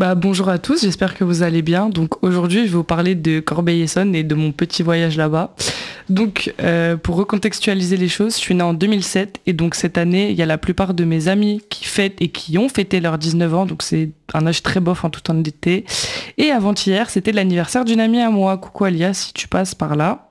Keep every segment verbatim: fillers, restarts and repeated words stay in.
Bah, bonjour à tous, j'espère que vous allez bien. Donc aujourd'hui, je vais vous parler de Corbeil-Essonnes et de mon petit voyage là-bas. Donc euh, pour recontextualiser les choses, je suis née en deux mille sept et donc cette année, il y a la plupart de mes amis qui fêtent et qui ont fêté leurs dix-neuf ans, donc c'est un âge très bof en tout temps d'été. Et avant-hier, c'était l'anniversaire d'une amie à moi. Coucou Alia, si tu passes par là.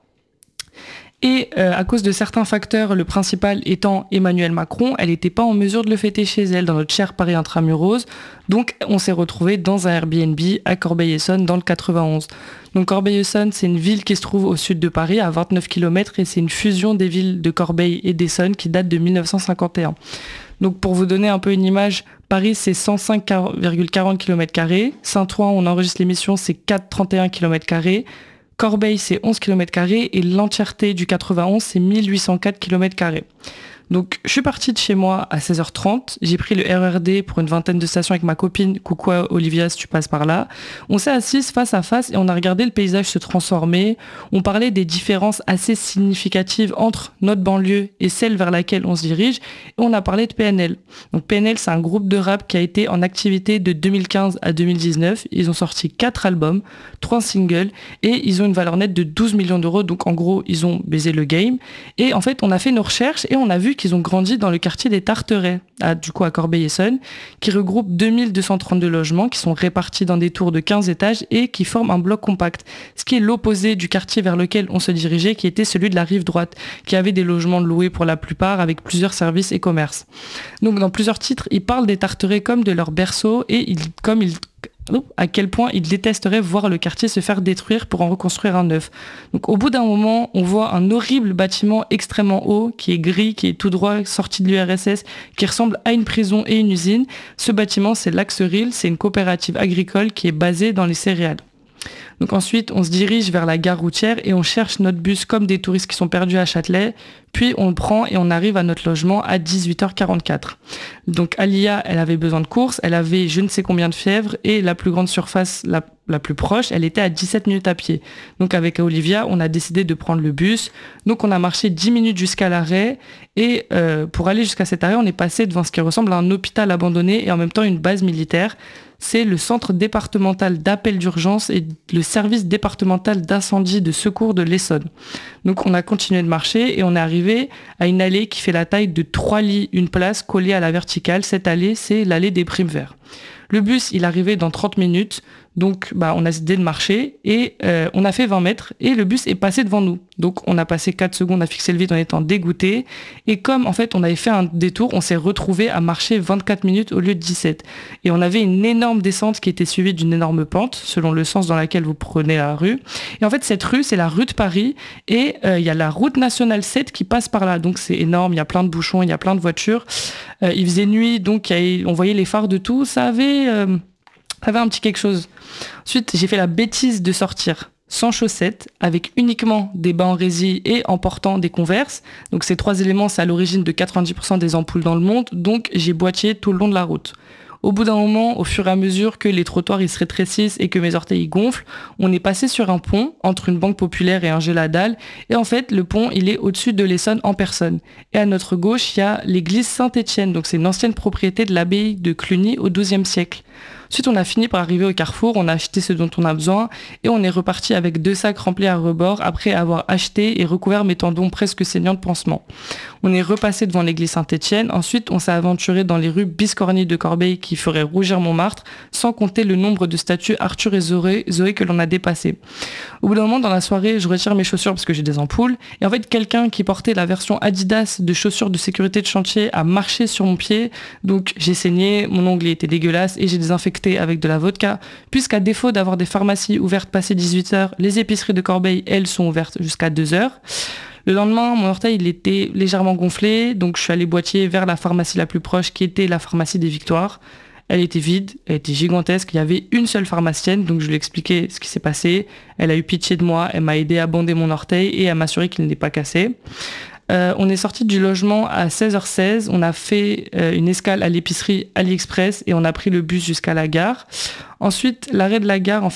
Et euh, à cause de certains facteurs, le principal étant Emmanuel Macron, elle n'était pas en mesure de le fêter chez elle, dans notre cher Paris Intramuros. Donc on s'est retrouvés dans un Airbnb à Corbeil-Essonnes, dans le quatre-vingt-onze. Donc Corbeil-Essonnes, c'est une ville qui se trouve au sud de Paris, à vingt-neuf kilomètres, et c'est une fusion des villes de Corbeil et d'Essonnes qui date de dix-neuf cent cinquante et un. Donc pour vous donner un peu une image, Paris c'est cent cinq virgule quarante kilomètres carrés, Saint-Ouen, on enregistre l'émission, c'est quatre virgule trente et un kilomètres carrés, Corbeil, c'est onze kilomètres carrés et l'entièreté du quatre-vingt-onze, c'est mille huit cent quatre kilomètres carrés. Donc, je suis partie de chez moi à seize heures trente. J'ai pris le R E R D pour une vingtaine de stations avec ma copine. Coucou Olivia, si tu passes par là. On s'est assises face à face et on a regardé le paysage se transformer. On parlait des différences assez significatives entre notre banlieue et celle vers laquelle on se dirige. Et on a parlé de P N L. Donc, P N L, c'est un groupe de rap qui a été en activité de deux mille quinze à deux mille dix-neuf. Ils ont sorti quatre albums, trois singles et ils ont une valeur nette de douze millions d'euros. Donc, en gros, ils ont baisé le game. Et en fait, on a fait nos recherches et on a vu qu'ils ont grandi dans le quartier des Tarterets, à, du coup à Corbeil-Essonnes, qui regroupe deux mille deux cent trente-deux logements qui sont répartis dans des tours de quinze étages et qui forment un bloc compact, ce qui est l'opposé du quartier vers lequel on se dirigeait, qui était celui de la rive droite, qui avait des logements loués pour la plupart avec plusieurs services et commerces. Donc dans plusieurs titres, ils parlent des Tarterets comme de leur berceau et ils, comme ils à quel point ils détesteraient voir le quartier se faire détruire pour en reconstruire un neuf. Donc au bout d'un moment, on voit un horrible bâtiment extrêmement haut, qui est gris, qui est tout droit sorti de l'U R S S, qui ressemble à une prison et une usine. Ce bâtiment, c'est l'Axeril, c'est une coopérative agricole qui est basée dans les céréales. Donc ensuite, on se dirige vers la gare routière et on cherche notre bus comme des touristes qui sont perdus à Châtelet. Puis on le prend et on arrive à notre logement à dix-huit heures quarante-quatre. Donc Alia, elle avait besoin de courses, elle avait je ne sais combien de fièvre et la plus grande surface, la, la plus proche, elle était à dix-sept minutes à pied. Donc avec Olivia, on a décidé de prendre le bus. Donc on a marché dix minutes jusqu'à l'arrêt et euh, pour aller jusqu'à cet arrêt, on est passé devant ce qui ressemble à un hôpital abandonné et en même temps une base militaire. C'est le centre départemental d'appel d'urgence et le service départemental d'incendie de secours de l'Essonne. Donc on a continué de marcher et on est arrivé à une allée qui fait la taille de trois lits, une place collée à la verticale. Cette allée, c'est l'allée des Primes Verts. Le bus, il arrivait dans trente minutes, donc bah, on a décidé de marcher et euh, on a fait vingt mètres et le bus est passé devant nous. Donc on a passé quatre secondes à fixer le vide en étant dégoûté et comme en fait on avait fait un détour, on s'est retrouvé à marcher vingt-quatre minutes au lieu de dix-sept. Et on avait une énorme descente qui était suivie d'une énorme pente selon le sens dans lequel vous prenez la rue. Et en fait cette rue, c'est la rue de Paris et il euh, y a la route nationale sept qui passe par là. Donc c'est énorme, il y a plein de bouchons, il y a plein de voitures. Euh, il faisait nuit, donc y a, on voyait les phares de tout. Ça avait... Euh, Ça avait un petit quelque chose. Ensuite, j'ai fait la bêtise de sortir sans chaussettes, avec uniquement des bas en résille et en portant des Converse. Donc ces trois éléments, c'est à l'origine de quatre-vingt-dix pour cent des ampoules dans le monde. Donc j'ai boîtié tout le long de la route. Au bout d'un moment, au fur et à mesure que les trottoirs ils se rétrécissent et que mes orteils ils gonflent, on est passé sur un pont entre une banque populaire et un Géladal. Et en fait, le pont, il est au-dessus de l'Essonne en personne. Et à notre gauche, il y a l'église Saint-Étienne. Donc c'est une ancienne propriété de l'abbaye de Cluny au douzième siècle. Ensuite, on a fini par arriver au carrefour, on a acheté ce dont on a besoin et on est reparti avec deux sacs remplis à rebord après avoir acheté et recouvert mes tendons presque saignants de pansements. On est repassé devant l'église Saint-Étienne. Ensuite, on s'est aventuré dans les rues biscornues de Corbeil qui feraient rougir Montmartre, sans compter le nombre de statues Arthur et Zoé, Zoé que l'on a dépassées. Au bout d'un moment, dans la soirée, je retire mes chaussures parce que j'ai des ampoules. Et en fait, quelqu'un qui portait la version Adidas de chaussures de sécurité de chantier a marché sur mon pied. Donc, j'ai saigné, mon ongle était dégueulasse et j'ai désinfecté avec de la vodka, puisqu'à défaut d'avoir des pharmacies ouvertes passé dix-huit heures, les épiceries de Corbeil, elles, sont ouvertes jusqu'à deux heures. Le lendemain, mon orteil, il était légèrement gonflé, donc je suis allé boîtier vers la pharmacie la plus proche, qui était la pharmacie des Victoires. Elle était vide, elle était gigantesque, il y avait une seule pharmacienne, donc je lui ai expliqué ce qui s'est passé. Elle a eu pitié de moi, elle m'a aidé à bander mon orteil et à m'assurer qu'il n'est pas cassé. Euh, on est sorti du logement à seize heures seize, on a fait euh, une escale à l'épicerie AliExpress et on a pris le bus jusqu'à la gare. Ensuite, l'arrêt de la gare, en fait,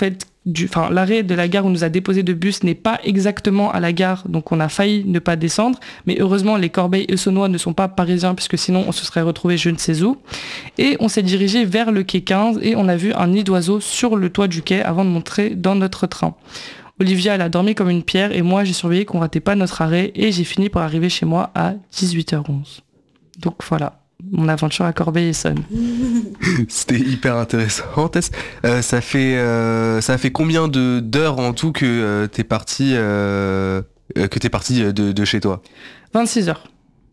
du, enfin, l'arrêt de la gare où on nous a déposé de bus n'est pas exactement à la gare, donc on a failli ne pas descendre. Mais heureusement, les Corbeil-Essonnois ne sont pas parisiens, puisque sinon on se serait retrouvé je ne sais où. Et on s'est dirigé vers le quai quinze et on a vu un nid d'oiseaux sur le toit du quai avant de monter dans notre train. Olivia, elle a dormi comme une pierre et moi, j'ai surveillé qu'on ratait pas notre arrêt et j'ai fini par arriver chez moi à dix-huit heures onze. Donc voilà, mon aventure à Corbeil-Essonnes. C'était hyper intéressant, Tess. Euh, ça fait euh, ça fait combien de d'heures en tout que euh, t'es parti euh, que t'es parti de, de chez toi? vingt-six heures.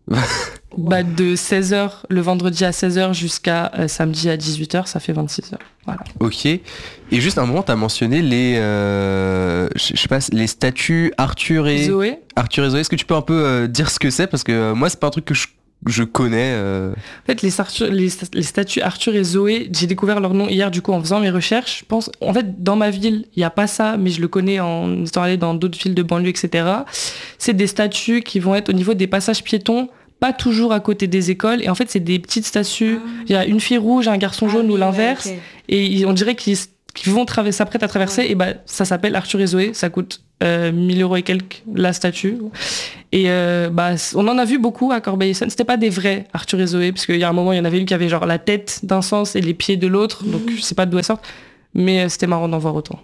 Bah, de seize heures le vendredi à seize heures jusqu'à euh, samedi à dix-huit heures, ça fait vingt-six heures. Voilà. Ok. Et juste un moment, t'as mentionné les, euh, je sais pas, les statues Arthur et Zoé. Arthur et Zoé. Est-ce que tu peux un peu euh, dire ce que c'est, parce que euh, moi c'est pas un truc que je, je connais. Euh... En fait, les, Arthur, les, les statues Arthur et Zoé, j'ai découvert leur nom hier du coup en faisant mes recherches. Je pense, en fait, dans ma ville, il y a pas ça, mais je le connais en étant allé dans d'autres villes de banlieue, et cetera. C'est des statues qui vont être au niveau des passages piétons, pas toujours à côté des écoles, et en fait c'est des petites statues, ah. Il y a une fille rouge, un garçon jaune, ah, oui, ou l'inverse, ouais, okay. Et on dirait qu'ils, qu'ils vont traverser, s'apprêtent à traverser, ouais. Et bah ça s'appelle Arthur et Zoé, ça coûte euh, mille euros et quelques la statue, et euh, bah on en a vu beaucoup à Corbeil-Essonnes. C'était pas des vrais Arthur et Zoé, parce qu'il y a un moment il y en avait une qui avait genre la tête d'un sens et les pieds de l'autre, mmh. Donc je sais pas d'où elles sortent, mais euh, c'était marrant d'en voir autant.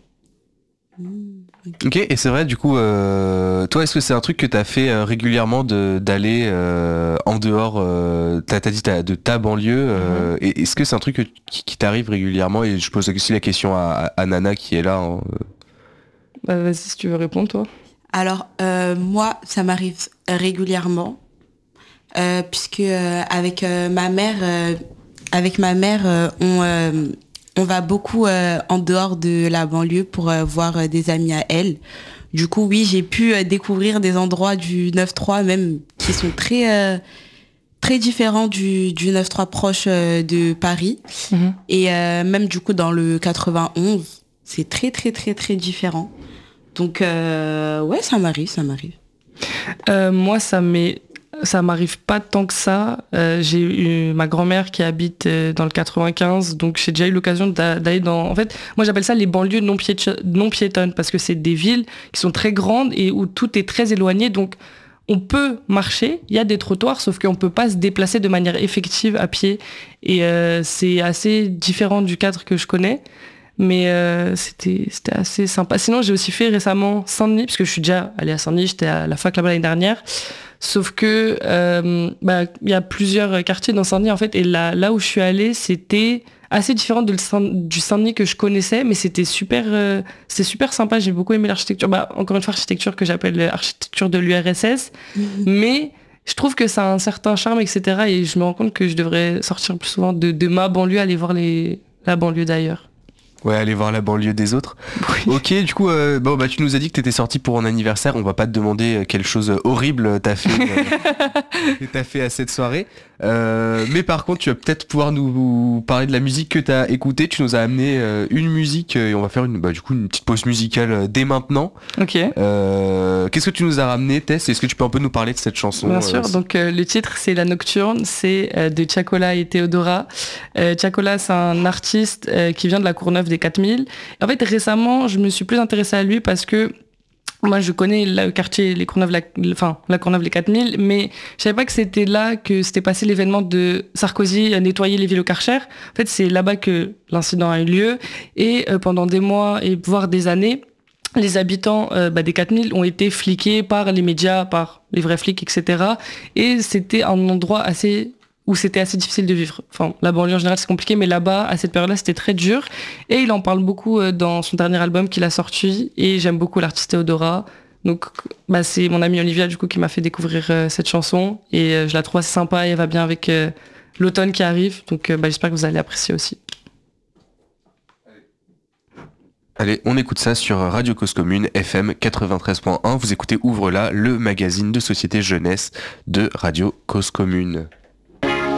Mmh. Ok, et c'est vrai, du coup, euh, toi, est-ce que c'est un truc que t'as fait euh, régulièrement de, d'aller euh, en dehors, euh, t'as, t'as dit t'as, de ta banlieue, euh, mm-hmm. Et est-ce que c'est un truc que, qui, qui t'arrive régulièrement? Et je pose aussi la question à, à Nana qui est là. Hein. Bah, vas-y, si tu veux répondre, toi. Alors, euh, moi, ça m'arrive régulièrement, euh, puisque euh, avec euh, ma mère, euh, avec ma mère, euh, on... Euh, On va beaucoup euh, en dehors de la banlieue pour euh, voir euh, des amis à elle. Du coup, oui, j'ai pu euh, découvrir des endroits du neuf trois même qui sont très, euh, très différents du, du neuf trois proche euh, de Paris. Mmh. Et euh, même du coup, dans le quatre-vingt-onze, c'est très, très, très, très différent. Donc, euh, ouais, ça m'arrive, ça m'arrive. Euh, moi, ça m'est... Ça m'arrive pas tant que ça. Euh, j'ai eu ma grand-mère qui habite euh, dans le quatre-vingt-quinze, donc j'ai déjà eu l'occasion d'a- d'aller dans... En fait, moi j'appelle ça les banlieues non, piéto- non piétonnes, parce que c'est des villes qui sont très grandes et où tout est très éloigné, donc on peut marcher, il y a des trottoirs, sauf qu'on peut pas se déplacer de manière effective à pied. Et euh, c'est assez différent du cadre que je connais. Mais euh, c'était, c'était assez sympa. Sinon, j'ai aussi fait récemment Saint-Denis, parce que je suis déjà allée à Saint-Denis, j'étais à la fac là-bas l'année dernière. Sauf que euh, bah, y a plusieurs quartiers dans Saint-Denis, en fait, et là, là où je suis allée, c'était assez différent de le Saint- du Saint-Denis que je connaissais, mais c'était super, euh, c'était super sympa. J'ai beaucoup aimé l'architecture. Bah, encore une fois, architecture que j'appelle l'architecture de l'U R S S. Mmh. Mais je trouve que ça a un certain charme, et cetera. Et je me rends compte que je devrais sortir plus souvent de, de ma banlieue, aller voir les, la banlieue d'ailleurs. Ouais, aller voir la banlieue des autres. Oui. Ok, du coup, euh, bon, bah, tu nous as dit que t'étais sorti pour un anniversaire. On va pas te demander quelle chose horrible t'as fait, euh, t'as fait à cette soirée. Euh, mais par contre, tu vas peut-être pouvoir nous parler de la musique que t'as écoutée. Tu nous as amené euh, une musique et on va faire une, bah, du coup, une petite pause musicale euh, dès maintenant. Ok. Euh, qu'est-ce que tu nous as ramené, Tess? Est-ce que tu peux un peu nous parler de cette chanson? Bien sûr. Euh, Donc euh, le titre, c'est La Nocturne. C'est euh, de Tiakola et Théodora. Euh, Tiakola, c'est un artiste euh, qui vient de la Courneuve des quatre mille. En fait, récemment, je me suis plus intéressée à lui parce que moi, je connais le quartier, les Courneuves, la, enfin, la Courneuve, les quatre mille, mais je savais pas que c'était là que s'était passé l'événement de Sarkozy à nettoyer les villes au Karcher. En fait, c'est là-bas que l'incident a eu lieu. Et euh, pendant des mois, et voire des années, les habitants euh, bah, des quatre mille ont été fliqués par les médias, par les vrais flics, et cetera. Et c'était un endroit assez... où c'était assez difficile de vivre. Enfin, la banlieue en général, c'est compliqué, mais là-bas, à cette période-là, c'était très dur. Et il en parle beaucoup dans son dernier album qu'il a sorti. Et j'aime beaucoup l'artiste Théodora. Donc, bah, c'est mon amie Olivia, du coup, qui m'a fait découvrir euh, cette chanson. Et euh, je la trouve assez sympa et elle va bien avec euh, l'automne qui arrive. Donc, euh, bah, j'espère que vous allez apprécier aussi. Allez, on écoute ça sur Radio Cause Commune, F M quatre-vingt-treize point un. Vous écoutez Ouvre-la, le magazine de société jeunesse de Radio Cause Commune.